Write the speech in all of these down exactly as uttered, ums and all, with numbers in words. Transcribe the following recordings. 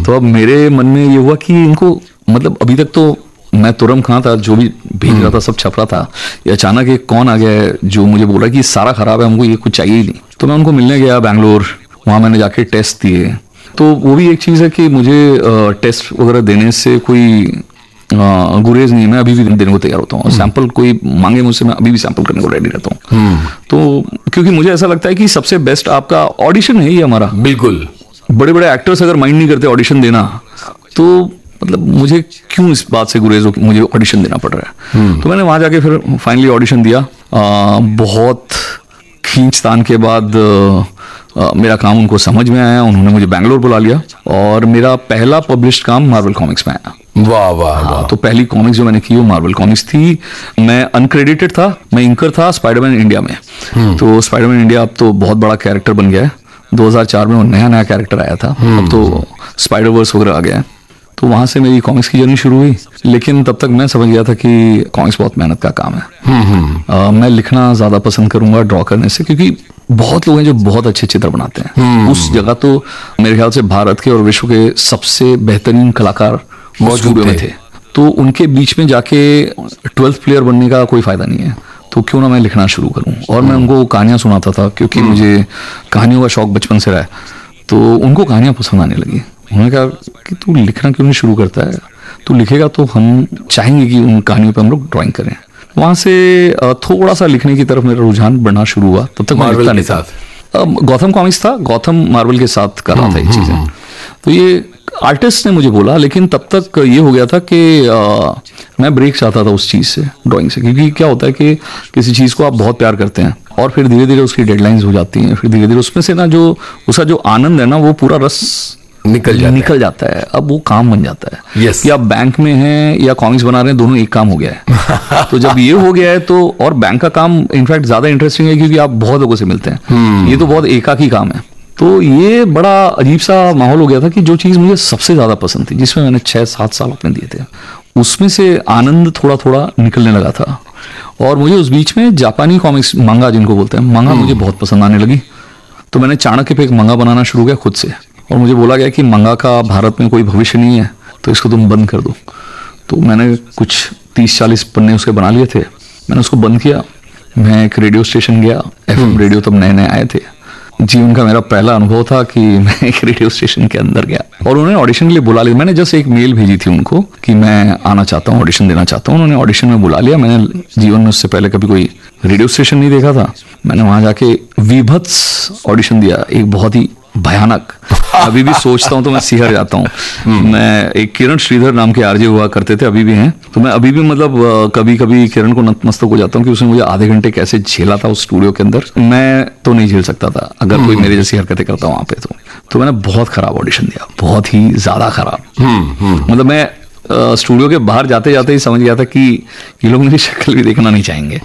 तो अब मेरे मन में ये हुआ कि इनको मतलब अभी तक तो मैं तुरम खां था, जो भी भेज रहा था सब छप रहा था, ये अचानक एक कौन आ गया है जो मुझे बोला कि सारा खराब है, हमको ये कुछ चाहिए ही नहीं। तो मैं उनको मिलने गया बैंगलोर, वहाँ मैंने जाके टेस्ट दिए। तो वो भी एक चीज़ है कि मुझे टेस्ट वगैरह देने से कोई गुरेज नहीं है, मैं अभी भी देने को तैयार होता हूँ। सैंपल कोई मांगे मुझसे, मैं अभी भी सैंपल करने को रेडी रहता हूँ। तो क्योंकि मुझे ऐसा लगता है कि सबसे बेस्ट आपका ऑडिशन है ही हमारा। बिल्कुल, बड़े बड़े एक्टर्स अगर माइंड नहीं करते ऑडिशन देना, तो मतलब मुझे क्यों इस बात से गुरेज हो कि मुझे ऑडिशन देना पड़ रहा है। तो मैंने वहाँ जाके फिर फाइनली ऑडिशन दिया। आ, बहुत खींचतान के बाद आ, मेरा काम उनको समझ में आया, उन्होंने मुझे बैंगलोर बुला लिया और मेरा पहला पब्लिश्ड काम मार्वल कॉमिक्स में आया। वाह वाह वाह। तो पहली कॉमिक्स जो मैंने की वो मार्वल कॉमिक्स थी। मैं अनक्रेडिटेड था, मैं इंकर था स्पाइडरमैन इंडिया में। तो स्पाइडरमैन इंडिया अब तो बहुत बड़ा कैरेक्टर बन गया है। दो हज़ार चार में वो नया नया कैरेक्टर आया था, अब तो स्पाइडर वर्स वगैरह आ गया है। तो वहां से मेरी कॉमिक्स की जर्नी शुरू हुई। लेकिन तब तक मैं समझ गया था कि कॉमिक्स बहुत मेहनत का काम है। आ, मैं लिखना ज्यादा पसंद करूंगा ड्रॉ करने से, क्योंकि बहुत लोग हैं जो बहुत अच्छे चित्र बनाते हैं। उस जगह तो मेरे ख्याल से भारत के और विश्व के सबसे बेहतरीन कलाकार मौजूद में थे। तो उनके बीच में जाके ट्वेल्थ प्लेयर बनने का कोई फायदा नहीं है। तो क्यों ना मैं लिखना शुरू करूं। और मैं उनको कहानियां सुनाता था, क्योंकि मुझे कहानियों का शौक बचपन से रहा है। तो उनको कहानियां पसंद आने लगी। उन्होंने कहा कि तू लिखना क्यों नहीं शुरू करता है, तू लिखेगा तो हम चाहेंगे कि उन कहानियों पे हम लोग ड्राइंग करें। वहां से थोड़ा सा लिखने की तरफ मेरा रुझान बढ़ना शुरू हुआ। तब तक मैं लिखता नहीं था। गौथम कॉमिक्स था, गौथम मार्वल के साथ कर रहा था ये चीजें। तो ये आर्टिस्ट ने मुझे बोला, लेकिन तब तक ये हो गया था कि आ, मैं ब्रेक चाहता था उस चीज़ से, ड्राइंग से। क्योंकि क्या होता है कि किसी चीज़ को आप बहुत प्यार करते हैं और फिर धीरे धीरे उसकी डेडलाइंस हो जाती हैं, फिर धीरे धीरे उसमें से ना जो उसका जो आनंद है ना, वो पूरा रस निकल जाता निकल जाता है। अब वो काम बन जाता है। yes. कि आप बैंक में हैं या कॉमिक्स बना रहे हैं, दोनों एक काम हो गया है। तो जब ये हो गया है तो, और बैंक का काम इनफैक्ट ज्यादा इंटरेस्टिंग है क्योंकि आप बहुत लोगों से मिलते हैं। hmm. ये तो बहुत एकाकी काम है। तो ये बड़ा अजीब सा माहौल हो गया था कि जो चीज़ मुझे सबसे ज़्यादा पसंद थी, जिसमें मैंने छः सात साल अपने दिए थे, उसमें से आनंद थोड़ा थोड़ा निकलने लगा था। और मुझे उस बीच में जापानी कॉमिक्स, मंगा जिनको बोलते हैं, मंगा मुझे बहुत पसंद आने लगी। तो मैंने चाणक्य पे एक मंगा बनाना शुरू किया खुद से। और मुझे बोला गया कि मंगा का भारत में कोई भविष्य नहीं है, तो इसको तुम बंद कर दो। तो मैंने कुछ तीस चालीस पन्ने उसके बना लिए थे, मैंने उसको बंद किया। मैं एक रेडियो स्टेशन गया, एफएम रेडियो तब नए नए आए थे। जीवन का मेरा पहला अनुभव था कि मैं एक रेडियो स्टेशन के अंदर गया और उन्होंने ऑडिशन के लिए बुला लिया। मैंने जस्ट एक मेल भेजी थी उनको कि मैं आना चाहता हूँ, ऑडिशन देना चाहता हूँ। उन्होंने ऑडिशन में बुला लिया। मैंने जीवन में उससे पहले कभी कोई रेडियो स्टेशन नहीं देखा था। मैंने वहां जाके विभत्स ऑडिशन दिया, एक बहुत ही भयानक। अभी भी सोचता हूँ तो मैं सिहर जाता हूँ। मैं एक किरण श्रीधर नाम के आरजे हुआ करते थे, अभी भी हैं। तो मैं अभी भी मतलब कभी कभी किरण को नतमस्तक हो जाता हूँ कि उसने मुझे आधे घंटे कैसे झेला था उस स्टूडियो के अंदर। मैं तो नहीं झेल सकता था अगर कोई मेरे जैसी हरकतें करता वहां पे। तो तो मैंने बहुत खराब ऑडिशन दिया, बहुत ही ज्यादा खराब। मतलब मैं स्टूडियो के बाहर जाते जाते ही समझ गया था कि ये लोग मेरी शक्ल भी देखना नहीं चाहेंगे।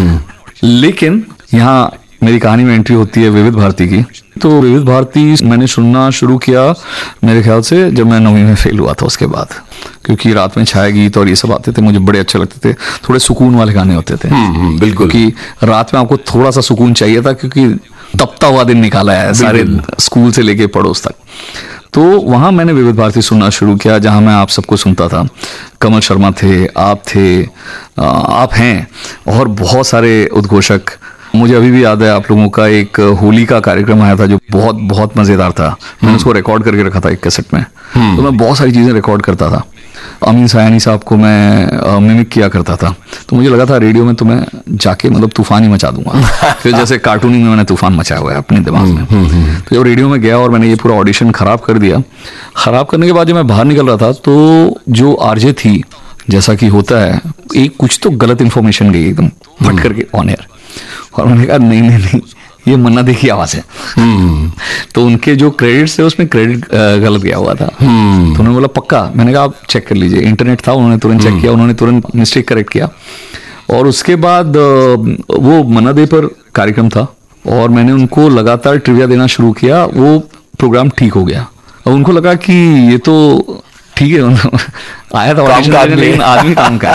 लेकिन यहाँ मेरी कहानी में एंट्री होती है विविध भारती की। तो विविध भारती मैंने सुनना शुरू किया मेरे ख्याल से जब मैं नौवीं में फेल हुआ था उसके बाद, क्योंकि रात में छाया गीत और ये सब आते थे, मुझे बड़े अच्छे लगते थे। थोड़े सुकून वाले गाने होते थे। बिल्कुल, क्योंकि रात में आपको थोड़ा सा सुकून चाहिए था, क्योंकि तपता हुआ दिन निकाला है सारे स्कूल से लेके पड़ोस तक। तो वहां मैंने विविध भारती सुनना शुरू किया, जहां मैं आप सबको सुनता था। कमल शर्मा थे, आप थे, आप हैं, और बहुत सारे उद्घोषक। मुझे अभी भी याद है आप लोगों का एक होली का कार्यक्रम आया था जो बहुत बहुत मजेदार था। मैंने उसको रिकॉर्ड करके रखा था एक कैसेट में। तो मैं बहुत सारी चीजें रिकॉर्ड करता था। अमीन सयानी साहब को मैं मिमिक किया करता था। तो मुझे लगा था रेडियो में तो मैं जाके मतलब तूफान ही मचा दूंगा। फिर जैसे कार्टूनिंग में मैंने तूफान मचाया हुआ है अपने दिमाग में। तो जब रेडियो में गया और मैंने ये पूरा ऑडिशन खराब कर दिया, खराब करने के बाद जब मैं बाहर निकल रहा था तो जो आरजे थी, जैसा कि होता है, एक कुछ तो गलत इन्फॉर्मेशन गई एकदम फट करके ऑन एयर। और उन्होंने कहा नहीं नहीं नहीं ये मन्ना दी की आवाज है। तो उनके जो क्रेडिट्स थे उसमें क्रेडिट गलत गया हुआ था। तो उन्होंने बोला पक्का? मैंने कहा आप चेक कर लीजिए। इंटरनेट था, उन्होंने तुरंत चेक किया, उन्होंने तुरंत मिस्टेक करेक्ट किया। और उसके बाद वो मन्ना दे पर कार्यक्रम था और मैंने उनको लगातार ट्रिविया देना शुरू किया। वो प्रोग्राम ठीक हो गया और उनको लगा कि ये तो ठीक है, आया था ऑडिशन, लेकिन आदमी काम का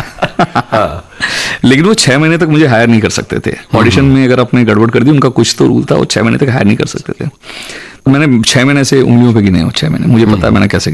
लेकिन वो छह महीने तक मुझे हायर नहीं कर सकते थे। ऑडिशन में अगर आपने गड़बड़ कर दी, उनका कुछ तो रूल था, वो छह महीने तक हायर नहीं कर सकते थे। मैंने छह महीने से उंगलियों पे गिने हो छह महीने, मुझे पता है मैंने कैसे